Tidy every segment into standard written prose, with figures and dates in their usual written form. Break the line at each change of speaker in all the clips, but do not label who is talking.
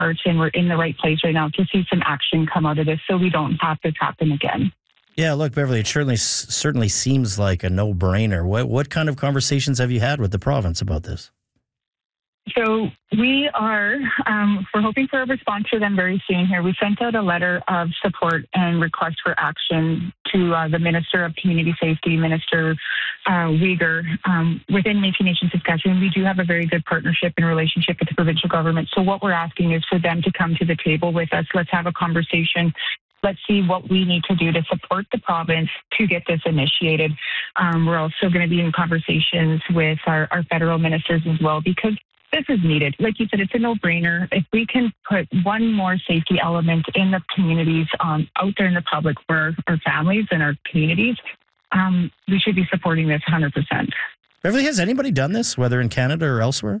heart and we're in the right place right now to see some action come out of this so we don't have this happen again.
Yeah, look, Beverly, it certainly seems like a no-brainer. What kind of conversations have you had with the province about this?
So we are, we're hoping for a response from them very soon here. We sent out a letter of support and request for action to the Minister of Community Safety, Minister Uyghur. Within Métis Nation Saskatchewan, we do have a very good partnership and relationship with the provincial government. So what we're asking is for them to come to the table with us. Let's have a conversation. Let's see what we need to do to support the province to get this initiated. We're also going to be in conversations with our federal ministers as well, because this is needed. Like you said, it's a no-brainer. If we can put one more safety element in the communities, out there in the public for our families and our communities, we should be supporting this 100%.
Beverly, has anybody done this, whether in Canada or elsewhere?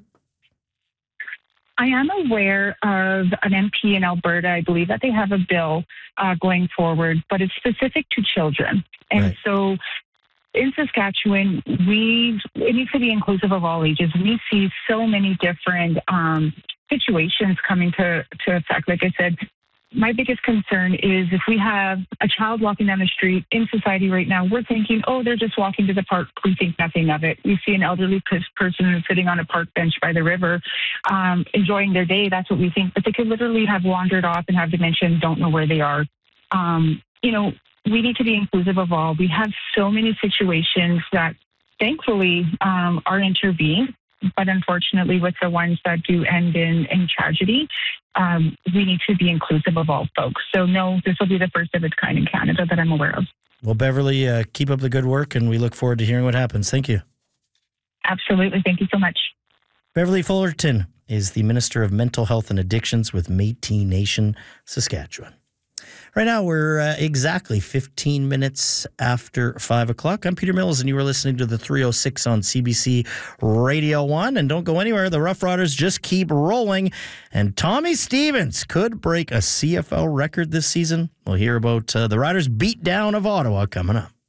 I am aware of an MP in Alberta. I believe that they have a bill going forward, but it's specific to children. And
Right.
so in Saskatchewan, it needs to be inclusive of all ages. We see so many different situations coming to effect. Like I said, my biggest concern is if we have a child walking down the street in society right now, we're thinking, oh, they're just walking to the park. We think nothing of it. We see an elderly person sitting on a park bench by the river, enjoying their day. That's what we think. But they could literally have wandered off and have dementia and don't know where they are. We need to be inclusive of all. We have so many situations that thankfully are intervened, but unfortunately with the ones that do end in tragedy, we need to be inclusive of all folks. So no, this will be the first of its kind in Canada that I'm aware of.
Well, Beverly, keep up the good work, and we look forward to hearing what happens. Thank you.
Absolutely. Thank you so much.
Beverly Fullerton is the Minister of Mental Health and Addictions with Métis Nation, Saskatchewan. Right now, we're exactly 15 minutes after 5 o'clock. I'm Peter Mills, and you are listening to the 306 on CBC Radio 1. And don't go anywhere. The Rough Riders just keep rolling. And Tommy Stevens could break a CFL record this season. We'll hear about the Riders' beatdown of Ottawa coming up.